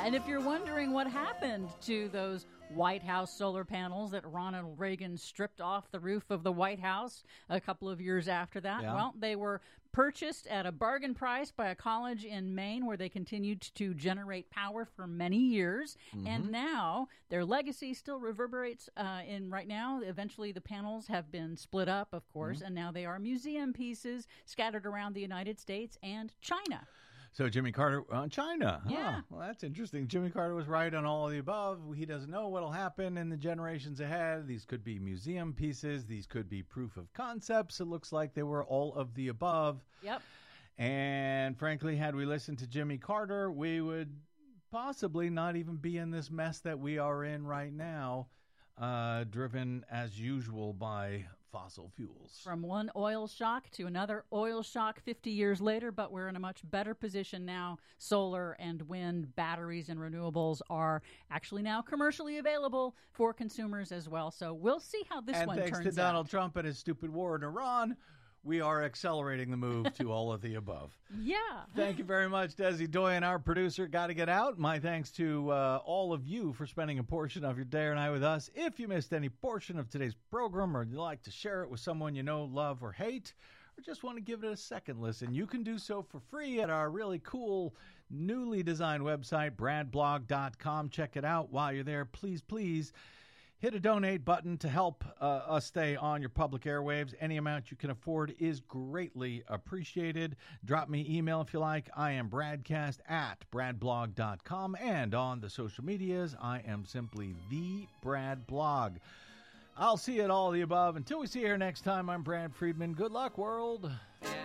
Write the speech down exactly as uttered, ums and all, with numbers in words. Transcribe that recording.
And if you're wondering what happened to those White House solar panels that Ronald Reagan stripped off the roof of the White House a couple of years after that, Yeah. well, they were purchased at a bargain price by a college in Maine where they continued to generate power for many years. Mm-hmm. And now their legacy still reverberates uh, in right now. Eventually, the panels have been split up, of course, Mm-hmm. and now they are museum pieces scattered around the United States and China. So Jimmy Carter on China. Huh. Yeah. Well, that's interesting. Jimmy Carter was right on all of the above. He doesn't know what will happen in the generations ahead. These could be museum pieces. These could be proof of concepts. It looks like they were all of the above. Yep. And frankly, had we listened to Jimmy Carter, we would possibly not even be in this mess that we are in right now, uh, driven as usual by fossil fuels. From one oil shock to another oil shock fifty years later, but we're in a much better position now. Solar and wind, batteries, and renewables are actually now commercially available for consumers as well. So we'll see how this and one thanks turns to Donald out. Trump and his stupid war in Iran, we are accelerating the move to all of the above. Yeah. Thank you very much, Desi Doyen, our producer. Got to get out. My thanks to uh, all of you for spending a portion of your day or night with us. If you missed any portion of today's program or you'd like to share it with someone you know, love, or hate, or just want to give it a second listen, you can do so for free at our really cool, newly designed website, brad blog dot com. Check it out. While you're there, please, please, hit a donate button to help uh, us stay on your public airwaves. Any amount you can afford is greatly appreciated. Drop me email if you like. I am Bradcast at brad blog dot com. And on the social medias, I am simply the Brad Blog. I'll see you at all of the above. Until we see you here next time, I'm Brad Friedman. Good luck, world.